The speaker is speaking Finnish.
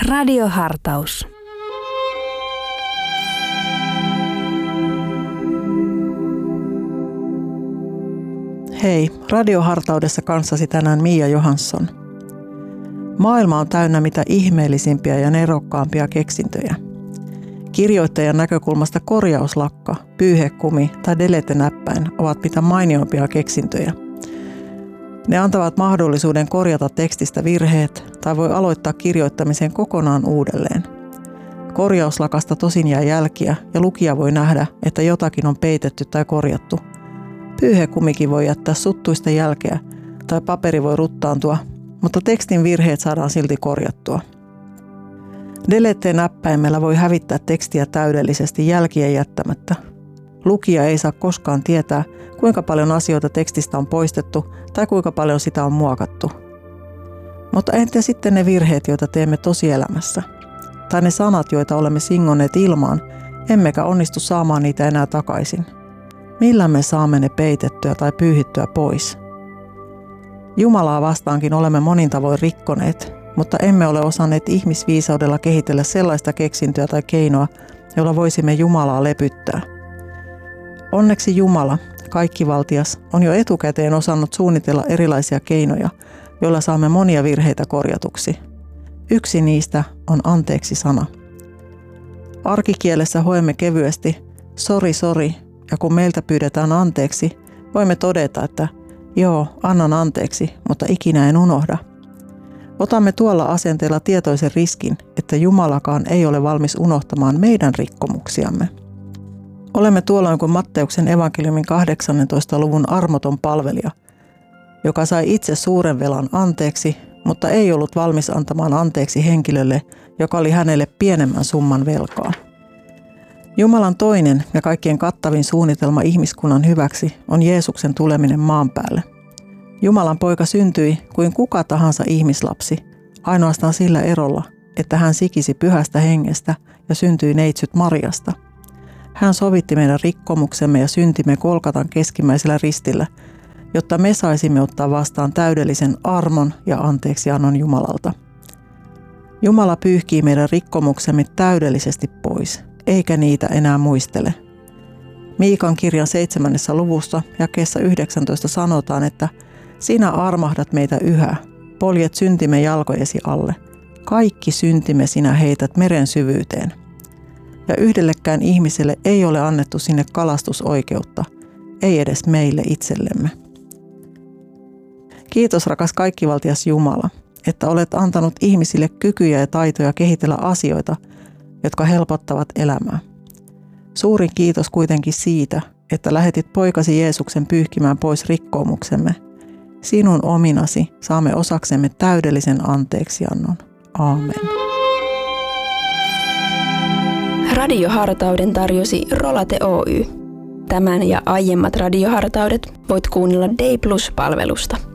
Radiohartaus. Hei, Radiohartaudessa kanssasi tänään Mia Johansson. Maailma on täynnä mitä ihmeellisimpiä ja nerokkaampia keksintöjä. Kirjoittajan näkökulmasta korjauslakka, pyyhekumi tai delete-näppäin ovat mitä mainioimpia keksintöjä. Ne antavat mahdollisuuden korjata tekstistä virheet tai voi aloittaa kirjoittamisen kokonaan uudelleen. Korjauslakasta tosin jää jälkiä ja lukija voi nähdä, että jotakin on peitetty tai korjattu. Pyyhekumikin voi jättää suttuista jälkeä tai paperi voi ruttaantua, mutta tekstin virheet saadaan silti korjattua. Delete-näppäimellä voi hävittää tekstiä täydellisesti jälkiä jättämättä. Lukija ei saa koskaan tietää, kuinka paljon asioita tekstistä on poistettu tai kuinka paljon sitä on muokattu. Mutta entä sitten ne virheet, joita teemme tosielämässä? Tai ne sanat, joita olemme singonneet ilmaan, emmekä onnistu saamaan niitä enää takaisin. Millä me saamme ne peitettyä tai pyyhittyä pois? Jumalaa vastaankin olemme monin tavoin rikkoneet, mutta emme ole osanneet ihmisviisaudella kehitellä sellaista keksintöä tai keinoa, jolla voisimme Jumalaa lepyttää. Onneksi Jumala, kaikkivaltias, on jo etukäteen osannut suunnitella erilaisia keinoja, joilla saamme monia virheitä korjatuksi. Yksi niistä on anteeksi-sana. Arkikielessä hoemme kevyesti sori, ja kun meiltä pyydetään anteeksi, voimme todeta, että joo, annan anteeksi, mutta ikinä en unohda. Otamme tuolla asenteella tietoisen riskin, että Jumalakaan ei ole valmis unohtamaan meidän rikkomuksiamme. Olemme tuolloin kuin Matteuksen evankeliumin 18. luvun armoton palvelija, joka sai itse suuren velan anteeksi, mutta ei ollut valmis antamaan anteeksi henkilölle, joka oli hänelle pienemmän summan velkaa. Jumalan toinen ja kaikkien kattavin suunnitelma ihmiskunnan hyväksi on Jeesuksen tuleminen maan päälle. Jumalan poika syntyi kuin kuka tahansa ihmislapsi, ainoastaan sillä erolla, että hän sikisi pyhästä hengestä ja syntyi neitsyt Mariasta. Hän sovitti meidän rikkomuksemme ja syntimme Golgatan keskimmäisellä ristillä, jotta me saisimme ottaa vastaan täydellisen armon ja anteeksiannon Jumalalta. Jumala pyyhkii meidän rikkomuksemme täydellisesti pois, eikä niitä enää muistele. Miikan kirjan 7. luvussa jakeessa 19 sanotaan, että sinä armahdat meitä yhä, poljet syntimme jalkojesi alle. Kaikki syntimme sinä heität meren syvyyteen. Ja yhdellekään ihmiselle ei ole annettu sinne kalastusoikeutta, ei edes meille itsellemme. Kiitos rakas kaikkivaltias Jumala, että olet antanut ihmisille kykyjä ja taitoja kehitellä asioita, jotka helpottavat elämää. Suurin kiitos kuitenkin siitä, että lähetit poikasi Jeesuksen pyyhkimään pois rikkomuksemme. Sinun ominasi saamme osaksemme täydellisen anteeksiannon. Aamen. Radiohartauden tarjosi Rolate Oy. Tämän ja aiemmat radiohartaudet voit kuunnella Day Plus-palvelusta.